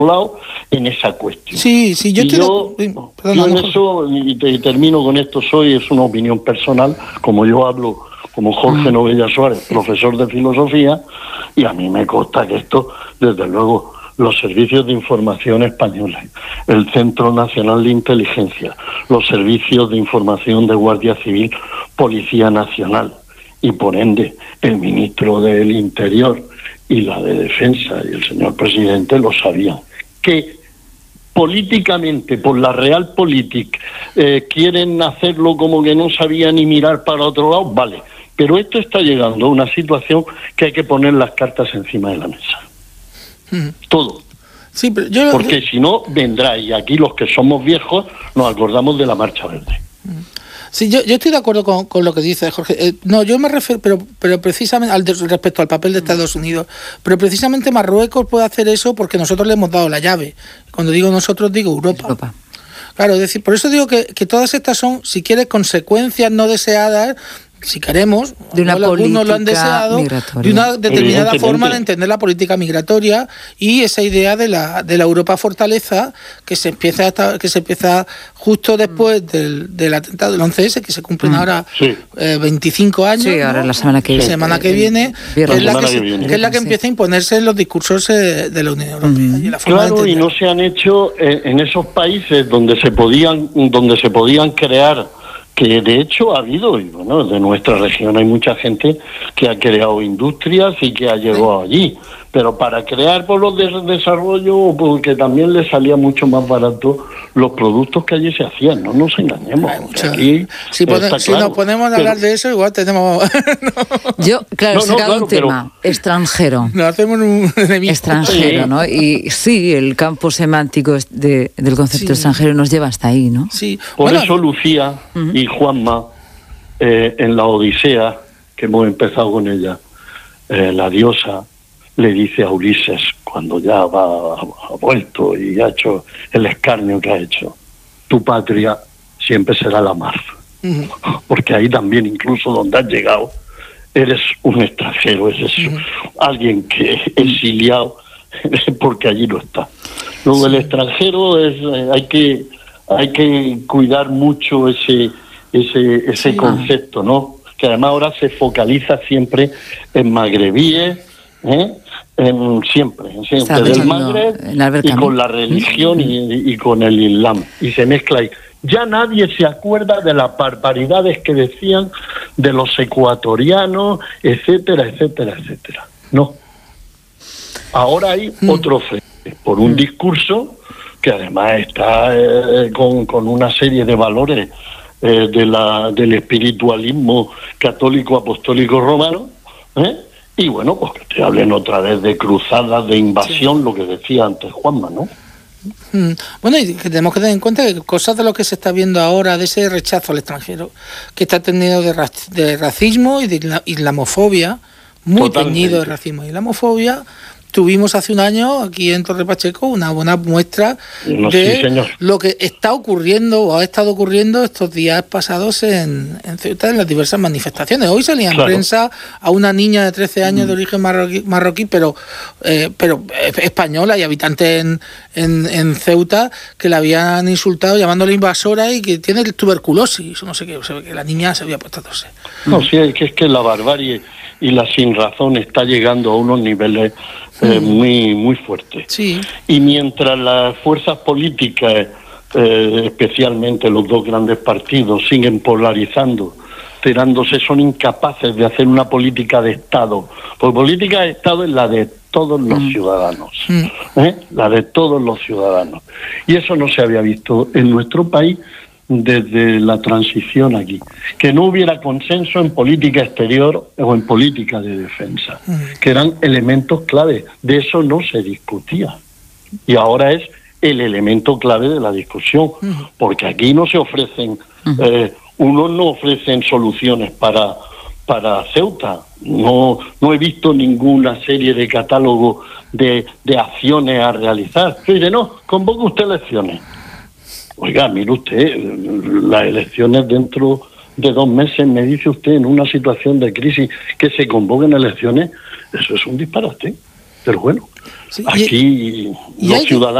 lado en esa cuestión. Sí, yo yo en eso, y termino con esto, es una opinión personal, como yo hablo como Jorge Novella Suárez, profesor de filosofía, y a mí me consta que esto, desde luego, los servicios de información españoles, el Centro Nacional de Inteligencia, los servicios de información de Guardia Civil, Policía Nacional, y por ende el ministro del Interior y la de Defensa y el señor presidente lo sabían, que políticamente, por la Realpolitik, quieren hacerlo como que no sabían ni mirar para otro lado, vale, pero esto está llegando a una situación que hay que poner las cartas encima de la mesa. Todo. Sí, pero porque si no, vendrá, y aquí los que somos viejos nos acordamos de la Marcha Verde. Sí, yo estoy de acuerdo con lo que dice Jorge. No, yo me refiero, pero precisamente respecto al papel de Estados Unidos, pero precisamente Marruecos puede hacer eso porque nosotros le hemos dado la llave. Cuando digo nosotros, digo Europa. Claro, es decir, por eso digo que todas estas son, si quieres, consecuencias no deseadas, si queremos, de una política lo han deseado, migratoria, de una determinada forma de entender la política migratoria y esa idea de la Europa fortaleza que se empieza justo después del atentado del 11S, que se cumplen ahora 25 años. Sí, ahora la semana que viene, que es la que empieza a imponerse en los discursos de la Unión Europea. Y la forma claro, y no se han hecho en esos países donde se podían crear, que de hecho ha habido, y bueno, de nuestra región hay mucha gente que ha creado industrias y que ha llegado allí, pero para crear por los desarrollo, porque también les salía mucho más barato los productos que allí se hacían, no nos engañemos. Aquí si nos ponemos a hablar de eso, igual tenemos... Yo, claro, he sacado un tema, extranjero. Nos hacemos un enemigo. Extranjero, ¿no? Y sí, el campo semántico del concepto extranjero nos lleva hasta ahí, ¿no? Sí. Por eso Lucía y Juanma, en la Odisea, que hemos empezado con ella, la diosa le dice a Ulises, cuando ya ha vuelto y ha hecho el escarnio que ha hecho, tu patria siempre será la mar. Porque ahí también, incluso donde has llegado, eres un extranjero, eres alguien que exiliado, porque allí no está. Luego el extranjero hay que cuidar mucho ese concepto, ¿no? Que además ahora se focaliza siempre en magrebíes, siempre del Magreb, y con la religión y con el Islam, y se mezcla ahí. Ya nadie se acuerda de las barbaridades que decían de los ecuatorianos, etcétera, etcétera, etcétera. No. Ahora hay otro frente, por un discurso que además está con una serie de valores del espiritualismo católico apostólico romano, y bueno, pues que te hablen otra vez de cruzadas, de invasión, lo que decía antes Juanma, ¿no? Bueno, y que tenemos que tener en cuenta que cosas de lo que se está viendo ahora, de ese rechazo al extranjero, que está tenido de racismo y de islamofobia, muy teñido de racismo y islamofobia. Tuvimos hace un año aquí en Torre Pacheco una buena muestra de lo que está ocurriendo o ha estado ocurriendo estos días pasados en Ceuta, en las diversas manifestaciones. Hoy salía en prensa a una niña de 13 años de origen marroquí, pero española y habitante en Ceuta, que la habían insultado llamándole invasora y que tiene tuberculosis, no sé qué, o sea, que la niña se había puesto a toser. No, sí, es que la barbarie y la sinrazón está llegando a unos niveles muy, muy fuertes. Sí. Y mientras las fuerzas políticas, especialmente los dos grandes partidos, siguen polarizando, tirándose, son incapaces de hacer una política de Estado. Pues política de Estado es la de todos los ciudadanos, la de todos los ciudadanos. Y eso no se había visto en nuestro país desde la transición aquí, que no hubiera consenso en política exterior o en política de defensa, que eran elementos clave. De eso no se discutía. Y ahora es el elemento clave de la discusión, porque aquí no se ofrecen, unos no ofrecen soluciones para Ceuta. No he visto ninguna serie de catálogo de acciones a realizar. Dice, no, convoca usted elecciones. Oiga, mire usted, las elecciones dentro de 2 meses, me dice usted, en una situación de crisis, que se convoquen elecciones, eso es un disparate. Pero bueno, Aquí los ciudadanos